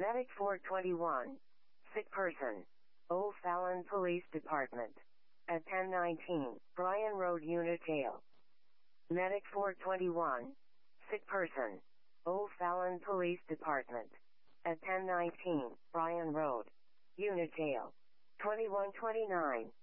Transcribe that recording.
Medic 421. Sick person. O'Fallon Police Department. At 1019, Bryan Road Unit Jail. Medic 421. Sick person. O'Fallon Police Department. At 1019, Bryan Road Unit Jail. 2129.